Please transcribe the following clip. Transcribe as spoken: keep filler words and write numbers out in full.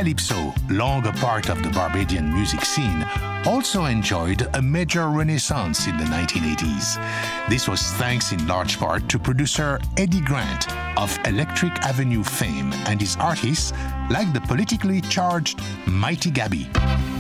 Calypso, long a part of the Barbadian music scene, also enjoyed a major renaissance in the nineteen eighties. This was thanks in large part to producer Eddie Grant of Electric Avenue fame and his artists like the politically charged Mighty Gabby.